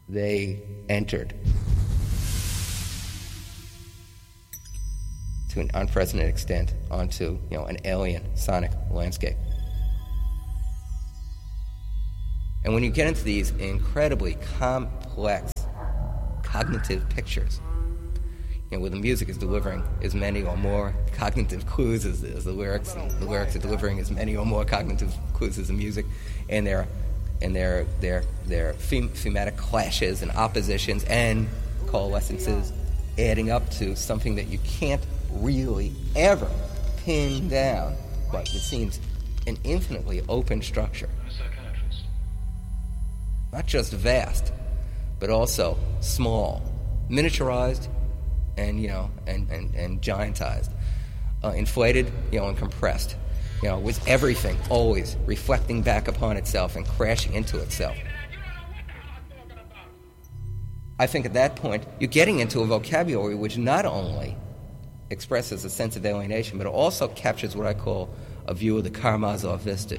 they entered to an unprecedented extent onto, an alien sonic landscape. And when you get into these incredibly complex cognitive pictures, where the music is delivering as many or more cognitive clues as the lyrics, and the lyrics are delivering as many or more cognitive clues as the music, and their thematic clashes and oppositions and coalescences adding up to something that you can't really ever pin down, but it seems an infinitely open structure. Not just vast, but also small, miniaturized, and giantized, inflated, and compressed, with everything always reflecting back upon itself and crashing into itself. I think at that point you're getting into a vocabulary which not only expresses a sense of alienation, but it also captures what I call a view of the Karamazov Vista,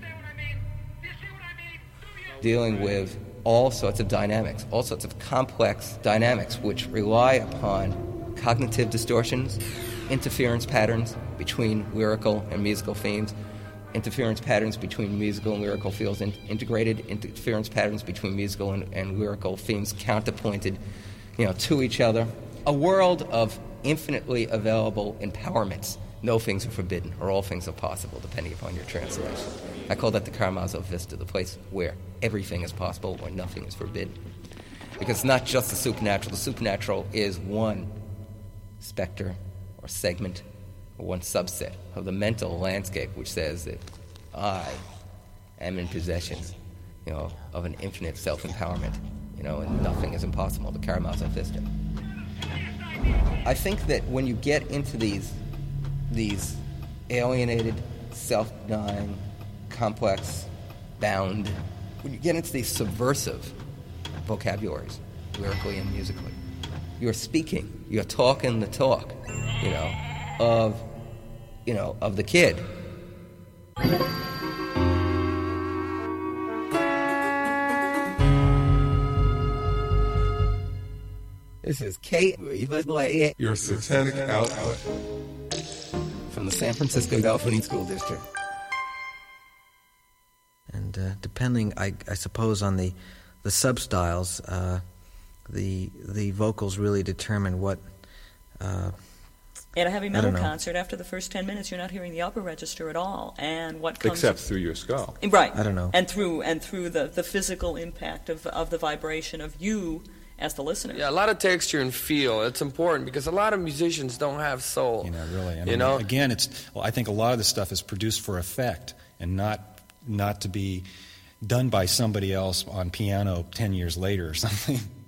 dealing with all sorts of dynamics, all sorts of complex dynamics which rely upon cognitive distortions, interference patterns between lyrical and musical themes, interference patterns between musical and lyrical fields, integrated interference patterns between musical and lyrical themes counterpointed, to each other. A world of infinitely available empowerments. No things are forbidden, or all things are possible, depending upon your translation. I call that the Karamazov Vista, the place where everything is possible, where nothing is forbidden. Because it's not just the supernatural. The supernatural is one specter or segment or one subset of the mental landscape which says that I am in possession, of an infinite self-empowerment, and nothing is impossible, the Karamazov Vista. I think that when you get into these alienated, self-denying, complex, bound, when you get into these subversive vocabularies, lyrically and musically, you're speaking, you're talking the talk, of the kid. This is Kate, your satanic output, from the San Francisco Delphine School District. And depending, I suppose, on the substyles, the vocals really determine what. At a heavy metal concert, after the first 10 minutes, you're not hearing the upper register at all, and what comes except through your skull, right? I don't know, and through the physical impact of the vibration of you as the listener. Yeah, a lot of texture and feel. It's important because a lot of musicians don't have soul. Really. Again, I think a lot of this stuff is produced for effect and not to be done by somebody else on piano 10 years later or something.